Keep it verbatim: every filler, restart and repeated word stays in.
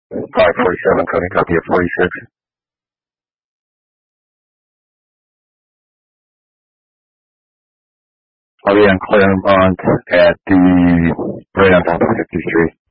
five forty-seven, coding copy at forty-six. I'll be on Claremont at the, right on top of fifty-three.